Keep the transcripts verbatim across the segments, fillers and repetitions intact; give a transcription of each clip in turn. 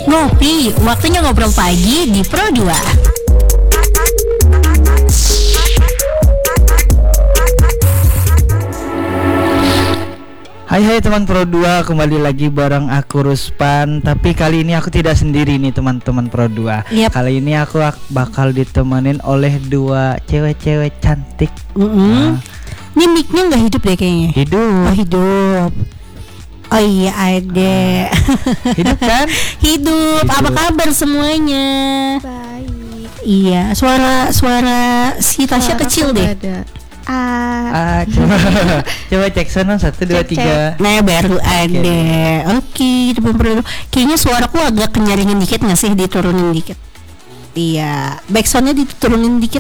Ngopi, waktunya ngobrol pagi di Pro dua. Hai hai teman Pro dua, kembali lagi bareng aku Ruspan. Tapi kali ini aku tidak sendiri nih teman-teman Pro dua. Yep. Kali ini aku ak- bakal ditemenin oleh dua cewek-cewek cantik. Mm-hmm. Nah, Ini mic-nya nggak hidup deh kayaknya. hidup. Oh hidup. Oh iya ada. Hidup kan? Hidup. Hidup. Apa kabar semuanya? Baik. Iya, suara suara si Tasya Suara kecil aku deh. ada. Ah, Ah, coba coba cek sono satu dua Cek, tiga. Nah baru ada. Oke, teman Pro. Kayaknya suaraku agak kenyaringan dikit nggak sih, diturunin dikit. Iya, backsoundnya diturunin dikit.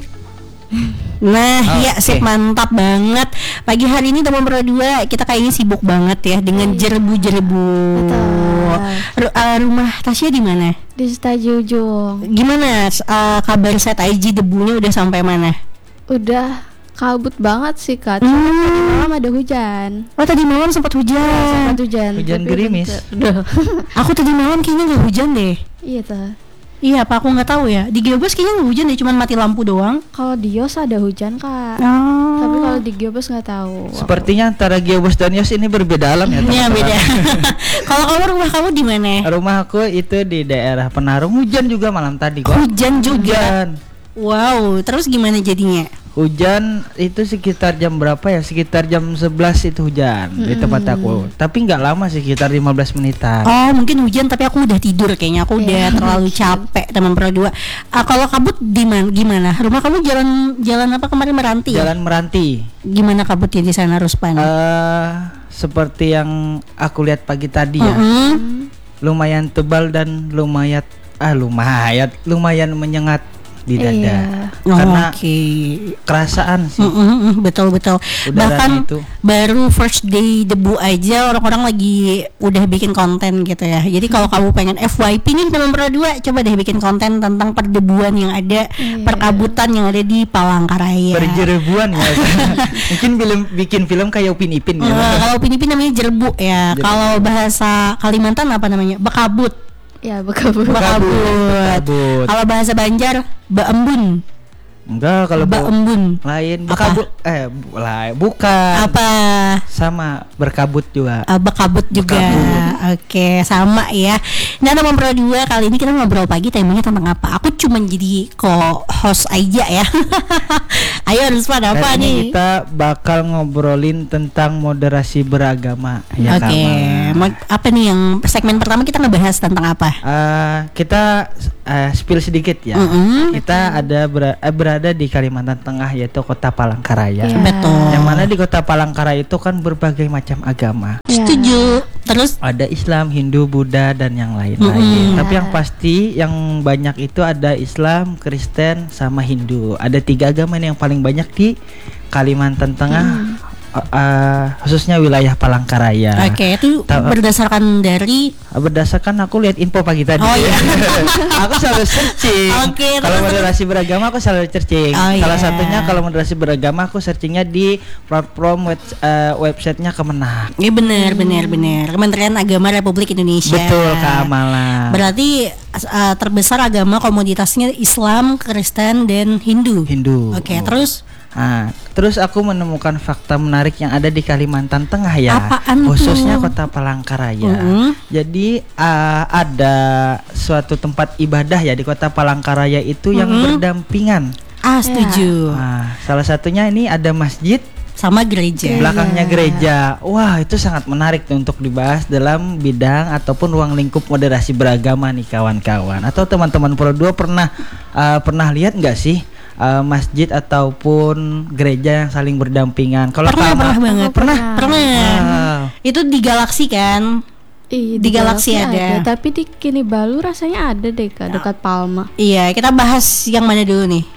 Nah, Oh, iya sip, oke. mantap banget. Pagi hari ini teman Pro dua kita kayaknya sibuk banget ya dengan jerebu-jerebu. Betul. Ru- uh, rumah Tasya di mana? di Stadion Ujung. Gimana uh, kabar set I G debunya udah sampai mana? Udah kabut banget sih Kak. Hmm. Tadi malam ada hujan. Oh tadi malam sempat hujan. Sempat hujan. Hujan tapi gerimis. bentar. Duh. Aku tadi malam kayaknya nggak hujan deh. Iya tuh. Iya, apa aku nggak tahu ya. Di Geobus kayaknya nggak hujan deh, cuman mati lampu doang. Kalau di Yos ada hujan Kak. Oh. Tapi kalau di Geobus nggak tahu. Sepertinya antara Geobus dan Yos ini berbeda alam ya. Iya teman-teman. beda. Kalau kamu rumah kamu di mana? Rumah aku itu di daerah Penarung, hujan juga malam tadi kok. Hujan juga. Hujan. Wow, terus gimana jadinya? Hujan itu sekitar jam berapa ya? Sekitar jam sebelas itu hujan di tempat aku. Tapi nggak lama sih, sekitar lima belas menitan. Oh, mungkin hujan tapi aku udah tidur kayaknya. Aku udah Iya. terlalu capek teman Pro dua. Ah, kalau kabut di mana gimana? Rumah kamu jalan jalan apa kemarin Meranti ya? Jalan Meranti. Gimana kabutnya di sana Ruspan? Eh seperti yang aku lihat pagi tadi ya. Mm-mm. Lumayan tebal dan lumayan ah lumayan lumayan menyengat di dada. Iya. Oh, Karena oke. kerasaan sih Mm-mm, betul betul. udaranya Bahkan itu. baru first day debu aja orang-orang lagi udah bikin konten gitu ya. Jadi kalau kamu pengen F Y P nih teman Pro dua, coba deh bikin konten tentang perdebuan yang ada, Iya. perkabutan yang ada di Palangkaraya. Berjerebuan ya. Mungkin film bikin film kayak Upin Ipin Eh, ya. kalau Upin Ipin namanya jerbu ya. Jerbu. Kalau bahasa Kalimantan apa namanya? Bekabut. Ya bekabut. Bekabut. Bekabut. Kalau bahasa Banjar, beembun. Enggak, kalau bu- Beembun. lain Apa? bekabut eh bu- lain bukan. Apa? Sama berkabut juga. Uh, bekabut juga. Oke, sama ya. Nah, teman Pro dua kali ini kita ngobrol pagi, temanya tentang apa? Aku cuma jadi co-host aja ya. Ayo Ruspan, apa Dan ini nih? kita bakal ngobrolin tentang moderasi beragama ya. Oke, Kama. mau- apa nih yang segmen pertama kita ngebahas tentang apa? Eh, kita eh, spill sedikit ya. Mm-mm. Kita ada ber- eh, berada di Kalimantan Tengah, yaitu Kota Palangkaraya. Iya. Betul. Yang mana di Kota Palangkaraya itu kan berbagai macam agama. Ya. Setuju. Terus Ada Islam, Hindu, Buddha dan yang lain-lain. Mm-mm. Tapi yang pasti yang banyak itu ada Islam, Kristen sama Hindu. Ada tiga agama ini yang paling banyak di Kalimantan Tengah. uh, uh, khususnya wilayah Palangkaraya. Oke, itu Ta- berdasarkan dari Berdasarkan aku lihat info pagi tadi. Oh, iya. Aku selalu searching. Oke, Kalau terus- moderasi beragama aku selalu searching. Oh, Salah iya. satunya kalau moderasi beragama aku searchingnya di platform web, uh, websitenya Kemenak. Iya benar, benar, benar. Kementerian Agama Republik Indonesia. Betul, Kak Amala. Berarti uh, terbesar agama komoditasnya Islam, Kristen, dan Hindu. Hindu. Oke, terus Nah, terus aku menemukan fakta menarik yang ada di Kalimantan Tengah ya, Apaan khususnya tuh? Kota Palangkaraya. Mm-mm. Jadi uh, ada suatu tempat ibadah ya di Kota Palangkaraya itu yang Mm-mm. berdampingan. ah setuju. Nah, salah satunya ini ada masjid, Sama gereja. belakangnya gereja. Wah, itu sangat menarik tuh untuk dibahas dalam bidang ataupun ruang lingkup moderasi beragama nih kawan-kawan. Atau teman-teman Pro dua pernah uh, pernah lihat nggak sih uh, masjid ataupun gereja yang saling berdampingan? Kalau Pernah, Kak Ama- pernah banget. Pernah. Pernah. Wow. Itu di Galaksi kan? Ih, Di Galaxy ada. Tapi di Kinibalu rasanya ada deh Kak, dekat Palma. Iya, kita bahas yang mana dulu nih?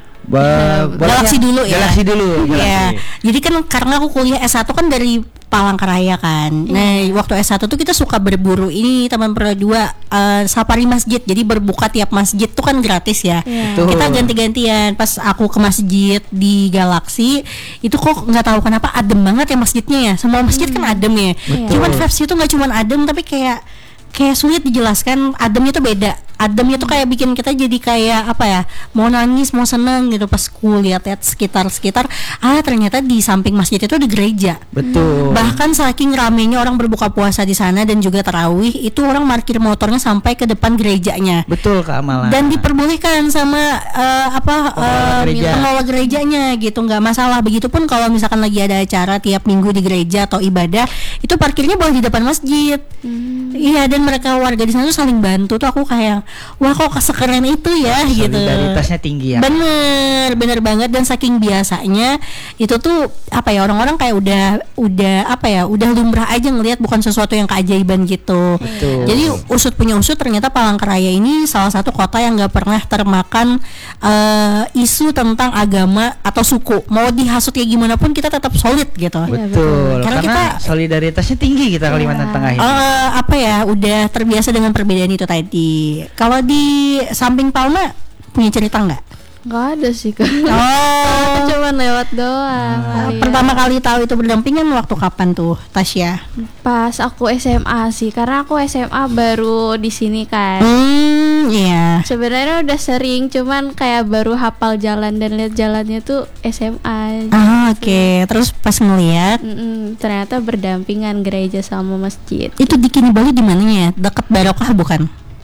Ba- Galaksi bolehnya- dulu ya. Galaksi dulu. Iya. Galaksi. Jadi kan karena aku kuliah S satu kan dari Palangkaraya kan. Nah, waktu S satu tuh kita suka berburu ini teman Pro dua eh, safari masjid. Jadi berbuka tiap masjid tuh kan gratis ya. Iya. Betul. Kita ganti-gantian. Pas aku ke masjid di Galaksi, itu kok nggak tahu kenapa adem banget ya masjidnya ya. Semua masjid kan adem ya. Betul. Cuman Vibes itu nggak cuman adem tapi kayak kayak sulit dijelaskan. Ademnya tuh beda. Ademnya tuh kayak bikin kita jadi kayak apa ya, mau nangis mau seneng gitu pas ku lihat-lihat sekitar-sekitar. Ah ternyata di samping masjid itu ada gereja. Betul. Bahkan saking ramenya orang berbuka puasa di sana dan juga tarawih, itu orang parkir motornya sampai ke depan gerejanya. Betul Kak Amala. Dan diperbolehkan sama uh, apa Pengelola uh, gereja. pengelola gerejanya gitu, nggak masalah. Begitupun kalau misalkan lagi ada acara tiap minggu di gereja atau ibadah, itu parkirnya boleh di depan masjid. Hmm. Iya, dan mereka warga di sana tuh saling bantu tuh. Aku kayak wah kok sekeren itu ya gitu. Solidaritasnya tinggi ya. Bener, bener banget. Dan saking biasanya itu tuh apa ya, orang-orang kayak udah udah apa ya, udah lumrah aja ngelihat, bukan sesuatu yang keajaiban gitu. Betul. Jadi usut punya usut, ternyata Palangkaraya ini salah satu kota yang nggak pernah termakan uh, isu tentang agama atau suku. Mau dihasut kayak gimana pun kita tetap solid gitu. Betul. Karena Karena, kita- solidaritasnya tinggi kita Kalimantan Iya. Tengah ini. Uh, apa ya, udah terbiasa dengan perbedaan itu tadi. Kalau di samping Palma punya cerita nggak? Nggak ada sih Kak. Oh, Aku cuma lewat doang. Lihat. pertama kali tahu itu berdampingan waktu kapan tuh, Tasya? Pas aku S M A sih, karena aku S M A baru di sini kan. Hmm, iya. Sebenarnya udah sering, cuman kayak baru hafal jalan dan lihat jalannya tuh S M A. Ah, oke. Terus pas ngeliat Mm-mm, ternyata berdampingan gereja sama masjid. itu di Kini Bali di mananya? Dekat Barokah bukan?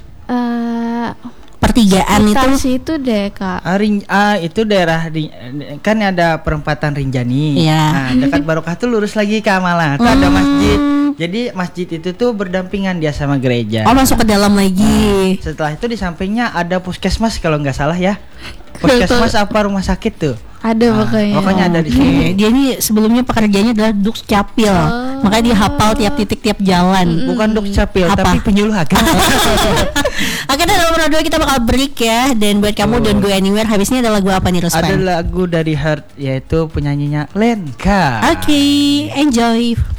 Eh, Pertigaan sekitar itu. situ deh Kak. Ah, Rin- ah, itu daerah di, kan ada perempatan Rinjani. Iya. Nah, dekat Barokah tuh lurus lagi ke Amala. Tuh ada Hmm. masjid. Jadi masjid itu tuh berdampingan dia sama gereja. Oh, masuk ke dalam lagi. Setelah itu di sampingnya ada puskesmas kalau nggak salah ya. Puskesmas apa rumah sakit tuh? Ada Ah, pokoknya. pokoknya ada di Oke, sini. dia ini sebelumnya pekerjaannya adalah Dukcapil. Oh. Makanya dia hafal tiap titik tiap jalan. Bukan Dukcapil Apa? tapi penyuluh agama. Oke, dan nomor dua kita bakal break ya. Dan buat kamu Betul. Don't Go Anywhere, habisnya ada lagu apa nih, Ruspan? Ada lagu dari Heart yaitu penyanyinya Lenka. Oke, enjoy.